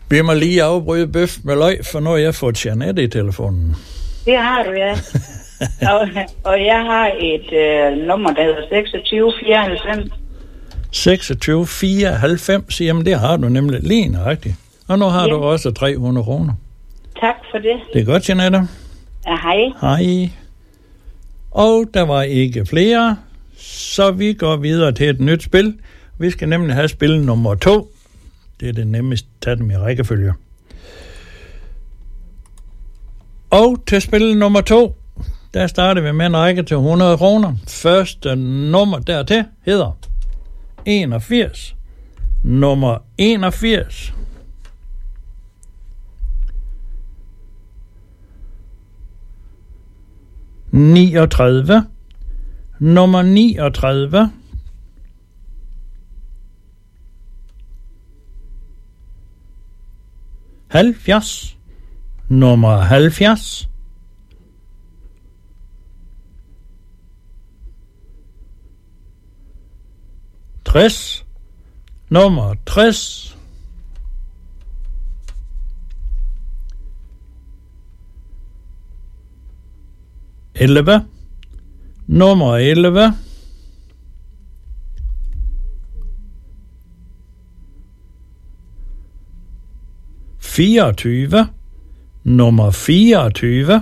Vi må lige afbryde bøf med løg, for nu har jeg fået Jeanette i telefonen. Det har du, ja. og jeg har et nummer, der hedder 2694. 2694, jamen det har du nemlig lige nøjagtigt. Og nu har du også 300 kroner. Tak for det. Det er godt, Jeanette. Ja, hej. Hej. Og der var ikke flere, så vi går videre til et nyt spil. Vi skal nemlig have spil nummer 2. Det er det nemmeste at tage dem i rækkefølge. Og til spil nummer 2, der starter vi med en række til 100 kroner. Første nummer dertil hedder 81. Nummer 81. Nummer 39. 70. Nummer 70. 60. Nummer 60. 11. Nummer 11. 24. Nummer 24.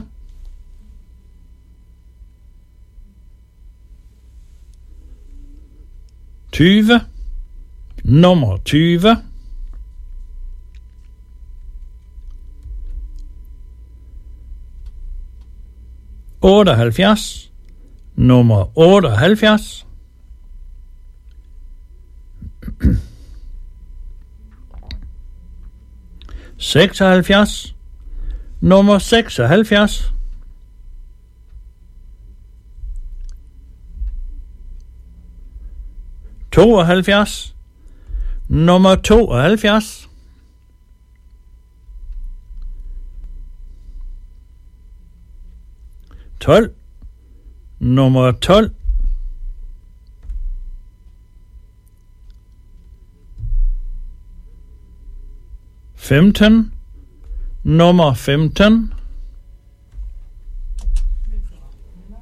20. Nummer 20. 78. Nummer 78. 76. Nummer 76. 72. Nummer 72. 12. Nummer 12. 15. Nummer 15.